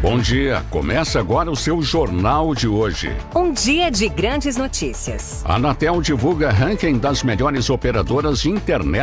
Bom dia, começa agora o seu Jornal de hoje. Um dia de grandes notícias. A Anatel divulga ranking das melhores operadoras de internet